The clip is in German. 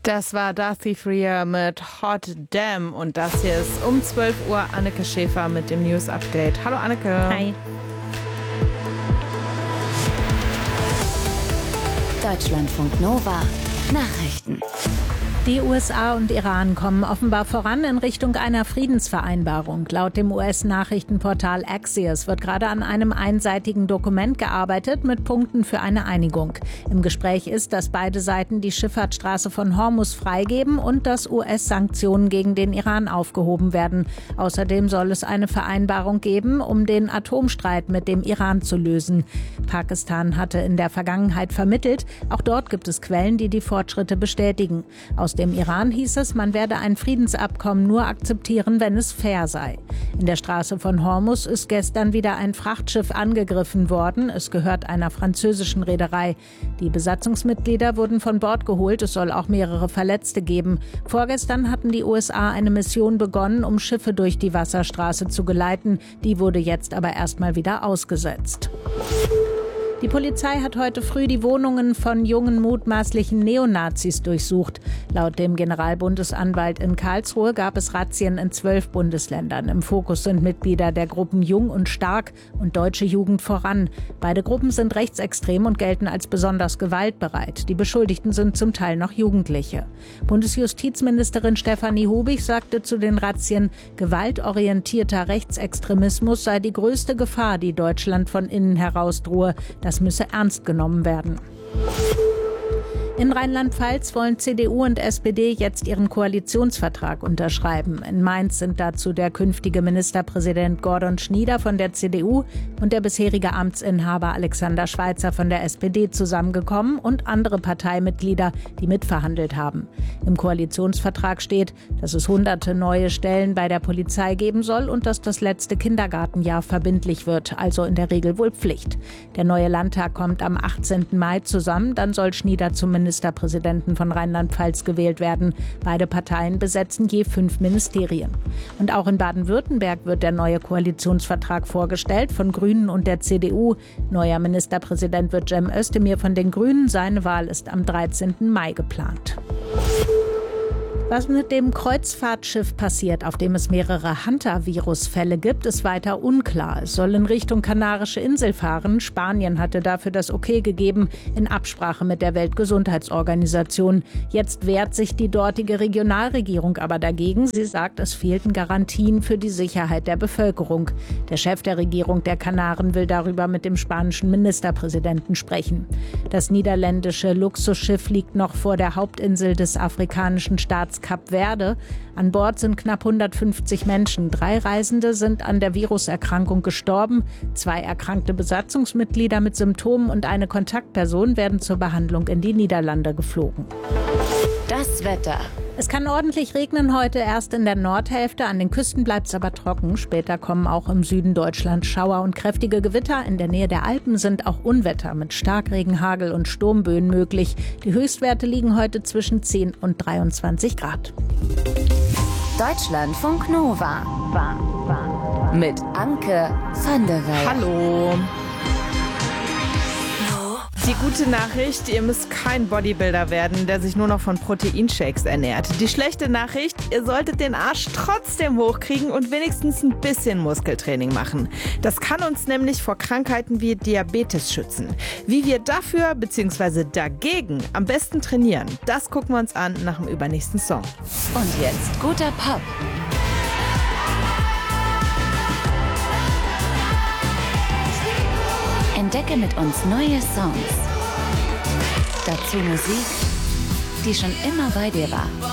Das war Darcy Freer mit Hot Damn und das hier ist um 12 Uhr Anneke Schäfer mit dem News Update. Hallo Anneke. Hi. Deutschlandfunk Nova Nachrichten. Die USA und Iran kommen offenbar voran in Richtung einer Friedensvereinbarung. Laut dem US-Nachrichtenportal Axios wird gerade an einem einseitigen Dokument gearbeitet mit Punkten für eine Einigung. Im Gespräch ist, dass beide Seiten die Schifffahrtsstraße von Hormuz freigeben und dass US-Sanktionen gegen den Iran aufgehoben werden. Außerdem soll es eine Vereinbarung geben, um den Atomstreit mit dem Iran zu lösen. Pakistan hatte in der Vergangenheit vermittelt. Auch dort gibt es Quellen, die die Fortschritte bestätigen. Aus dem Iran hieß es, man werde ein Friedensabkommen nur akzeptieren, wenn es fair sei. In der Straße von Hormuz ist gestern wieder ein Frachtschiff angegriffen worden. Es gehört einer französischen Reederei. Die Besatzungsmitglieder wurden von Bord geholt. Es soll auch mehrere Verletzte geben. Vorgestern hatten die USA eine Mission begonnen, um Schiffe durch die Wasserstraße zu geleiten. Die wurde jetzt aber erstmal wieder ausgesetzt. Die Polizei hat heute früh die Wohnungen von jungen mutmaßlichen Neonazis durchsucht. Laut dem Generalbundesanwalt in Karlsruhe gab es Razzien in 12 Bundesländern. Im Fokus sind Mitglieder der Gruppen Jung und Stark und Deutsche Jugend voran. Beide Gruppen sind rechtsextrem und gelten als besonders gewaltbereit. Die Beschuldigten sind zum Teil noch Jugendliche. Bundesjustizministerin Stefanie Hubig sagte zu den Razzien, gewaltorientierter Rechtsextremismus sei die größte Gefahr, die Deutschland von innen heraus drohe. Das müsse ernst genommen werden. In Rheinland-Pfalz wollen CDU und SPD jetzt ihren Koalitionsvertrag unterschreiben. In Mainz sind dazu der künftige Ministerpräsident Gordon Schnieder von der CDU und der bisherige Amtsinhaber Alexander Schweitzer von der SPD zusammengekommen und andere Parteimitglieder, die mitverhandelt haben. Im Koalitionsvertrag steht, dass es hunderte neue Stellen bei der Polizei geben soll und dass das letzte Kindergartenjahr verbindlich wird, also in der Regel wohl Pflicht. Der neue Landtag kommt am 18. Mai zusammen, dann soll Schnieder zum Ministerpräsidenten von Rheinland-Pfalz gewählt werden. Beide Parteien besetzen je 5 Ministerien. Und auch in Baden-Württemberg wird der neue Koalitionsvertrag vorgestellt von Grünen und der CDU. Neuer Ministerpräsident wird Cem Özdemir von den Grünen. Seine Wahl ist am 13. Mai geplant. Was mit dem Kreuzfahrtschiff passiert, auf dem es mehrere Hunter-Virus-Fälle gibt, ist weiter unklar. Es soll in Richtung Kanarische Insel fahren. Spanien hatte dafür das Okay gegeben, in Absprache mit der Weltgesundheitsorganisation. Jetzt wehrt sich die dortige Regionalregierung aber dagegen. Sie sagt, es fehlten Garantien für die Sicherheit der Bevölkerung. Der Chef der Regierung der Kanaren will darüber mit dem spanischen Ministerpräsidenten sprechen. Das niederländische Luxusschiff liegt noch vor der Hauptinsel des afrikanischen Staats Kap Verde. An Bord sind knapp 150 Menschen. 3 Reisende sind an der Viruserkrankung gestorben. 2 erkrankte Besatzungsmitglieder mit Symptomen und eine Kontaktperson werden zur Behandlung in die Niederlande geflogen. Das Wetter. Es kann ordentlich regnen heute, erst in der Nordhälfte. An den Küsten bleibt es aber trocken. Später kommen auch im Süden Deutschlands Schauer und kräftige Gewitter. In der Nähe der Alpen sind auch Unwetter mit Starkregen, Hagel und Sturmböen möglich. Die Höchstwerte liegen heute zwischen 10 und 23 Grad. Deutschlandfunk Nova. Mit Anke van der Weijden. Hallo. Die gute Nachricht, ihr müsst kein Bodybuilder werden, der sich nur noch von Proteinshakes ernährt. Die schlechte Nachricht, ihr solltet den Arsch trotzdem hochkriegen und wenigstens ein bisschen Muskeltraining machen. Das kann uns nämlich vor Krankheiten wie Diabetes schützen. Wie wir dafür bzw. dagegen am besten trainieren, das gucken wir uns an nach dem übernächsten Song. Und jetzt guter Pop. Entdecke mit uns neue Songs. Dazu Musik, die schon immer bei dir war.